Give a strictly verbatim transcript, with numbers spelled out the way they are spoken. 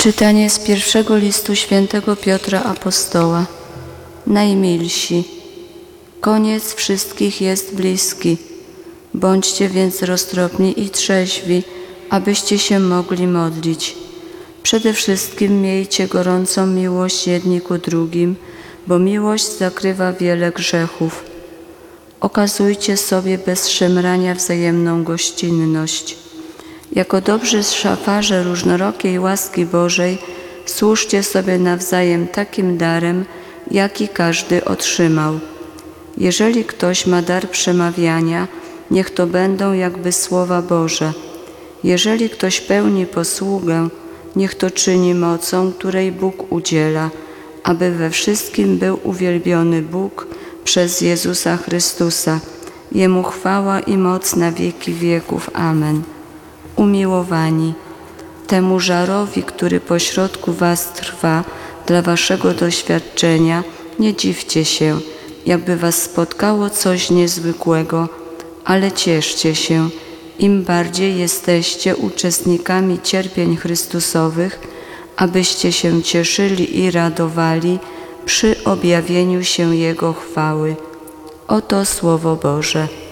Czytanie z pierwszego listu świętego Piotra Apostoła. Najmilsi, koniec wszystkich jest bliski. Bądźcie więc roztropni i trzeźwi, abyście się mogli modlić. Przede wszystkim miejcie gorącą miłość jedni ku drugim, bo miłość zakrywa wiele grzechów. Okazujcie sobie bez szemrania wzajemną gościnność. Jako dobrzy szafarze różnorakiej łaski Bożej służcie sobie nawzajem takim darem, jaki każdy otrzymał. Jeżeli ktoś ma dar przemawiania, niech to będą jakby słowa Boże. Jeżeli ktoś pełni posługę, niech to czyni mocą, której Bóg udziela, aby we wszystkim był uwielbiony Bóg przez Jezusa Chrystusa. Jemu chwała i moc na wieki wieków. Amen. Umiłowani, temu żarowi, który pośrodku was trwa, dla waszego doświadczenia, nie dziwcie się, jakby was spotkało coś niezwykłego, ale cieszcie się, im bardziej jesteście uczestnikami cierpień Chrystusowych, abyście się cieszyli i radowali przy objawieniu się Jego chwały. Oto Słowo Boże.